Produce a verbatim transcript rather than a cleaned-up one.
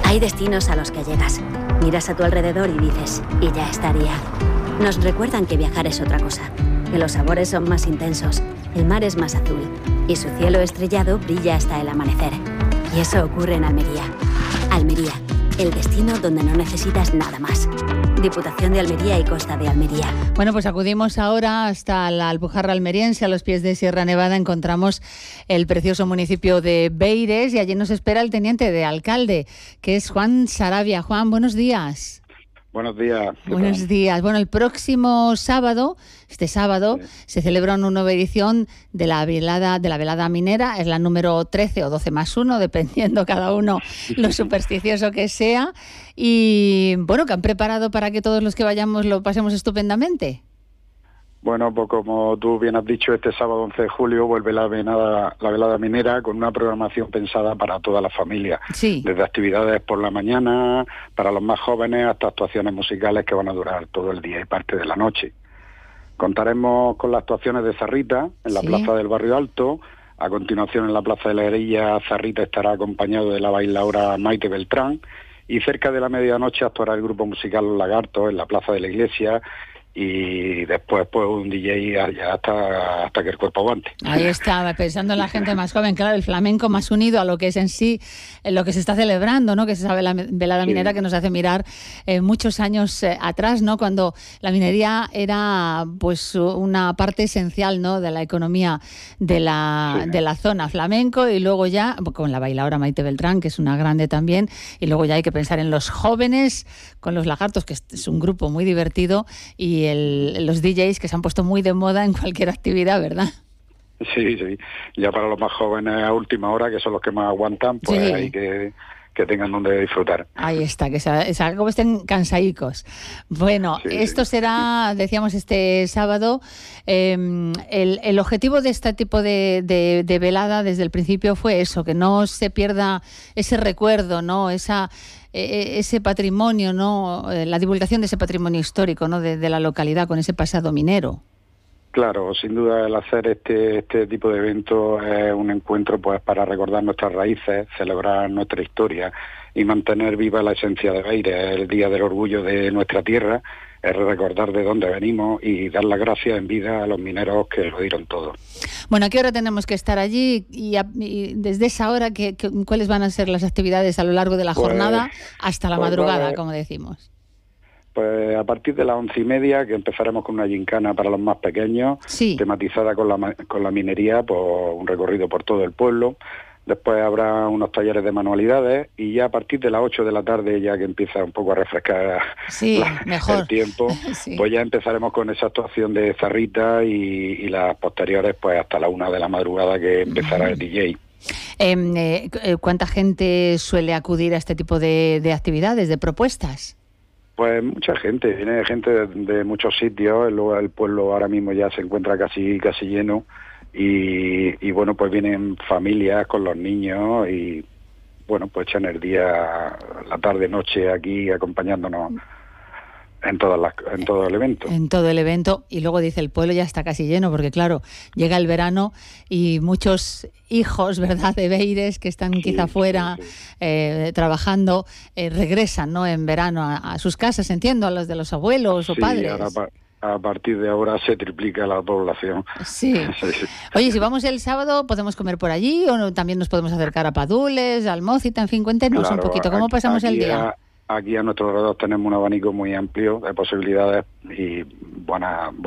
Hay destinos a los que llegas, miras a tu alrededor y dices, y ya estaría. Nos recuerdan que viajar es otra cosa, que los sabores son más intensos, el mar es más azul y su cielo estrellado brilla hasta el amanecer. Y eso ocurre en Almería. Almería, el destino donde no necesitas nada más. Diputación de Almería y Costa de Almería. Bueno, pues acudimos ahora hasta la Alpujarra almeriense, a los pies de Sierra Nevada. Encontramos el precioso municipio de Beires y allí nos espera el teniente de alcalde, que es Juan Sarabia. Juan, buenos días. Buenos días. Buenos días. Bueno, el próximo sábado, este sábado, sí, se celebra una nueva edición de la velada de la velada minera. Es la número trece o doce más uno, dependiendo cada uno lo supersticioso que sea. Y bueno, ¿qué han preparado para que todos los que vayamos lo pasemos estupendamente? Bueno, pues como tú bien has dicho, este sábado once de julio vuelve la velada, la velada minera con una programación pensada para toda la familia. Sí. Desde actividades por la mañana, para los más jóvenes, hasta actuaciones musicales que van a durar todo el día y parte de la noche. Contaremos con las actuaciones de Zarrita en la sí. Plaza del Barrio Alto. A continuación, en la Plaza de la Herilla, Zarrita estará acompañado de la bailaora Maite Beltrán. Y cerca de la medianoche actuará el grupo musical Los Lagartos en la Plaza de la Iglesia. Y después pues un D J ya hasta, hasta que el cuerpo aguante. Ahí está, pensando en la gente más joven, claro, el flamenco más unido a lo que es en sí, en lo que se está celebrando, ¿no? Que es esa velada, velada sí. minera que nos hace mirar eh, muchos años eh, atrás, ¿no? Cuando la minería era pues una parte esencial, ¿no? De la economía de la, sí. de la zona, flamenco, y luego ya con la bailaora Maite Beltrán, que es una grande también, y luego ya hay que pensar en los jóvenes con Los Lagartos, que es un grupo muy divertido, y El, los D Js que se han puesto muy de moda en cualquier actividad, ¿verdad? Sí, sí. Ya para los más jóvenes a última hora, que son los que más aguantan, pues sí. hay que, que tengan donde disfrutar. Ahí está, que se, se, como estén cansaicos. Bueno, sí, esto sí. será, decíamos, este sábado. Eh, el, el objetivo de este tipo de, de, de velada desde el principio fue eso, que no se pierda ese recuerdo, ¿no? Esa... ese patrimonio, ¿no? La divulgación de ese patrimonio histórico, ¿no? De, de la localidad con ese pasado minero. Claro, sin duda el hacer este este tipo de eventos es un encuentro pues para recordar nuestras raíces, celebrar nuestra historia y mantener viva la esencia de Beires, el Día del Orgullo de nuestra tierra, es recordar de dónde venimos y dar las gracias en vida a los mineros que lo dieron todo. Bueno, ¿a qué hora tenemos que estar allí? Y, a, y desde esa hora, ¿qué, qué, ¿cuáles van a ser las actividades a lo largo de la pues, jornada hasta la pues, madrugada, vale. como decimos? Pues a partir de las once y media, que empezaremos con una gincana para los más pequeños, sí. tematizada con la, con la minería, pues un recorrido por todo el pueblo. Después habrá unos talleres de manualidades y ya a partir de las ocho de la tarde, ya que empieza un poco a refrescar sí, la, mejor. el tiempo, sí. pues ya empezaremos con esa actuación de Zarrita y, y las posteriores pues hasta la una de la madrugada que empezará mm. el D J. Eh, eh, ¿Cuánta gente suele acudir a este tipo de, de actividades, de propuestas? Pues mucha gente, viene gente de, de muchos sitios, el, el pueblo ahora mismo ya se encuentra casi casi lleno. Y, y bueno, pues vienen familias con los niños y bueno, pues echan el día, la tarde, noche aquí acompañándonos en todas las, en todo el evento. En todo el evento, y luego dice el pueblo ya está casi lleno, porque claro, llega el verano y muchos hijos, ¿verdad?, de Beires que están sí, quizá fuera sí, sí. Eh, trabajando, eh, regresan, ¿no?, en verano a, a sus casas, entiendo, a los de los abuelos sí, o padres. Ahora pa- A partir de ahora se triplica la población. Sí. sí. Oye, si vamos el sábado, ¿podemos comer por allí o no, también nos podemos acercar a Padules, al Almócita? En fin, cuéntenos claro, un poquito, ¿cómo aquí, pasamos aquí el día? A, aquí a nuestro alrededor tenemos un abanico muy amplio de posibilidades y buenas